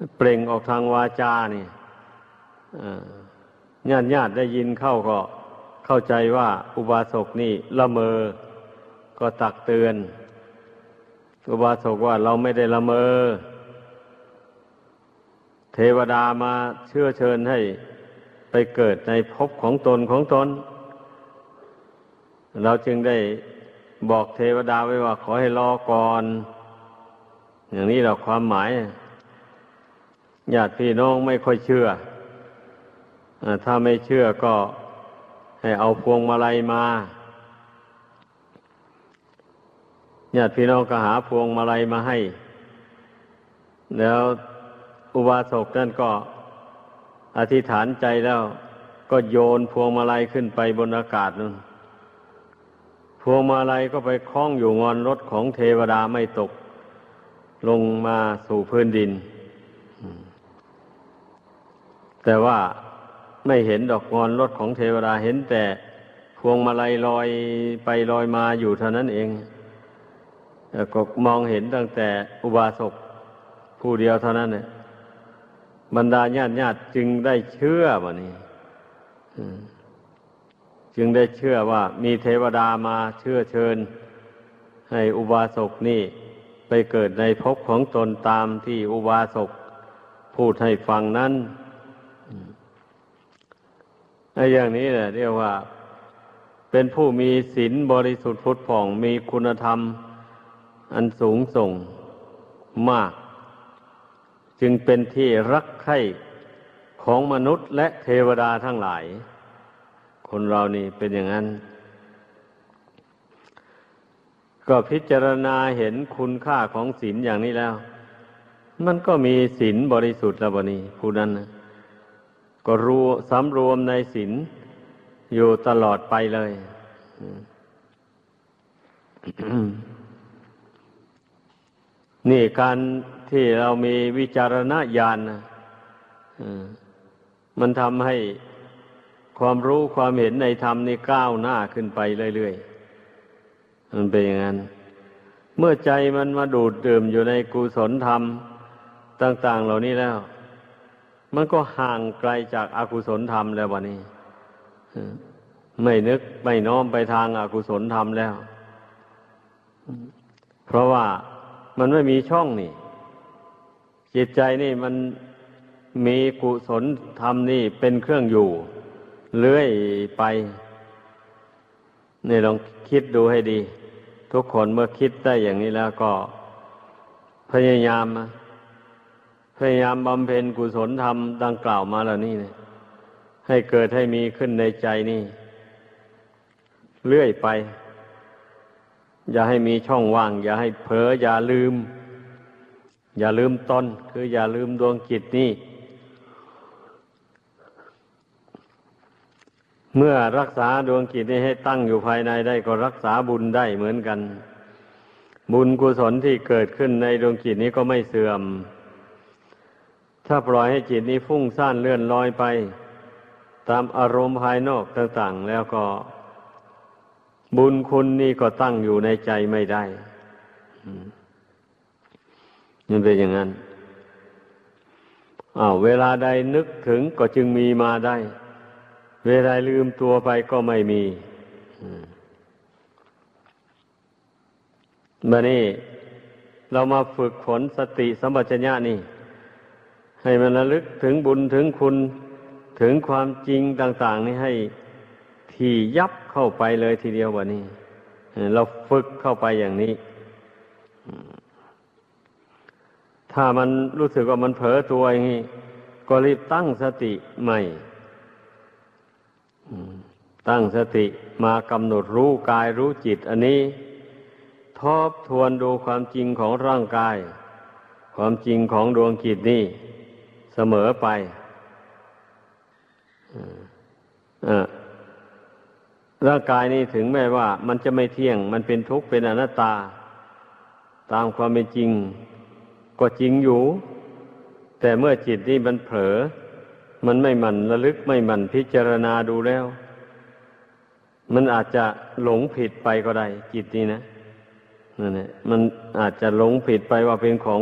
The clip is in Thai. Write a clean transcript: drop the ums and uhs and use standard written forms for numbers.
เปล่งออกทางวาจานี่ญาติได้ยินเข้าก็เข้าใจว่าอุบาสกนี่ละเมอก็ตักเตือนอุบาสกว่าเราไม่ได้ละเมอเทวดามาเชื้อเชิญให้ไปเกิดในภพของตนเราจึงได้บอกเทวดาไว้ว่าขอให้รอก่อนอย่างนี้เราความหมายญาติพี่น้องไม่ค่อยเชื่อถ้าไม่เชื่อก็ให้เอาพวงมาลัยมาญาติพี่น้องก็หาพวงมาลัยมาให้แล้วอุบาสกนั่นก็อธิษฐานใจแล้วก็โยนพวงมาลัยขึ้นไปบนอากาศนั่นพวงมาลัยก็ไปคล้องอยู่งอนรถของเทวดาไม่ตกลงมาสู่พื้นดินแต่ว่าไม่เห็นดอกงอนรถของเทวดาเห็นแต่พวงมาลัยลอยไปลอยมาอยู่เท่านั้นเองก็มองเห็นตั้งแต่อุบาสกผู้เดียวเท่านั้นเนี่ยบรรดาญาติจึงได้เชื่อว่านี่จึงได้เชื่อว่ามีเทวดามาเชื้อเชิญให้อุบาสกนี่ไปเกิดในภพของตนตามที่อุบาสกพูดให้ฟังนั้นไอ้อย่างนี้แหละเรียกว่าเป็นผู้มีศีลบริสุทธิ์ผุดผ่องมีคุณธรรมอันสูงส่งมากจึงเป็นที่รักใคร่ของมนุษย์และเทวดาทั้งหลายคนเรานี่เป็นอย่างนั้นก็พิจารณาเห็นคุณค่าของศีลอย่างนี้แล้วมันก็มีศีลบริสุทธิ์แล้วบัดนี้ผู้นั้นนะก็รู้สำรวมในศีลอยู่ตลอดไปเลย นี่การที่เรามีวิจารณญาณนะมันทำให้ความรู้ความเห็นในธรรมนี่ก้าวหน้าขึ้นไปเรื่อยๆมันเป็นอย่างนั้นเมื่อใจมันมาดูดดื่มอยู่ในกุศลธรรมต่างๆเหล่านี้แล้วมันก็ห่างไกลจากอกุศลธรรมแล้ววันนี้ไม่นึกไม่น้อมไปทางอกุศลธรรมแล้วเพราะว่ามันไม่มีช่องนี่จิตใจนี่มันมีกุศลธรรมนี่เป็นเครื่องอยู่เลื่อยไปนี่ลองคิดดูให้ดีทุกคนเมื่อคิดได้อย่างนี้แล้วก็พยายามบำเพ็ญกุศลธรรมดังกล่าวมาแล้วนี่เนี่ยให้เกิดให้มีขึ้นในใจนี่เลื่อยไปอย่าให้มีช่องว่างอย่าให้เผลออย่าลืมตนคืออย่าลืมดวงจิตนี่เมื่อรักษาดวงจิตนี้ให้ตั้งอยู่ภายในได้ก็รักษาบุญได้เหมือนกันบุญกุศลที่เกิดขึ้นในดวงจิตนี้ก็ไม่เสื่อมถ้าปล่อยให้จิตนี้ฟุ้งซ่านเลื่อนลอยไปตามอารมณ์ภายนอกต่างๆแล้วก็บุญคุณนี่ก็ตั้งอยู่ในใจไม่ได้มันเป็นอย่างนั้นเวลาใดนึกถึงก็จึงมีมาได้เวลาลืมตัวไปก็ไม่มีบัดนี้เรามาฝึกฝนสติสัมปชัญญะนี่ให้มันระลึกถึงบุญถึงคุณถึงความจริงต่างๆนี่ให้ที่ยับเข้าไปเลยทีเดียววันนี้เราฝึกเข้าไปอย่างนี้ถ้ามันรู้สึกว่ามันเผลอตัวอย่างนี้ก็รีบตั้งสติใหม่ตั้งสติมากำหนดรู้กายรู้จิตอันนี้ทบทวนดูความจริงของร่างกายความจริงของดวงจิตนี่เสมอไปร่างกายนี่ถึงแม้ว่ามันจะไม่เที่ยงมันเป็นทุกข์เป็นอนัตตาตามความเป็นจริงก็จริงอยู่แต่เมื่อจิตนี่มันเผลอมันไม่หมั่นระลึกไม่หมั่นพิจารณาดูแล้วมันอาจจะหลงผิดไปก็ได้จิตนี่นะนั่นแหละมันอาจจะหลงผิดไปว่าเป็นของ